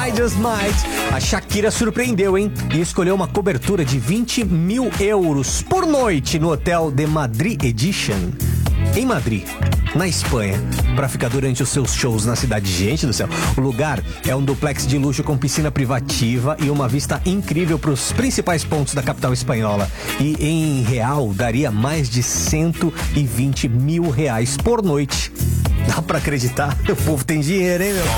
I Just Might. A Shakira surpreendeu, hein? E escolheu uma cobertura de 20 mil euros por noite no hotel The Madrid Edition, em Madrid, na Espanha, para ficar durante os seus shows na cidade. Gente do céu, o lugar é um duplex de luxo com piscina privativa e uma vista incrível para os principais pontos da capital espanhola. E em real, daria mais de 120 mil reais por noite. Dá pra acreditar? O povo tem dinheiro, hein, meu?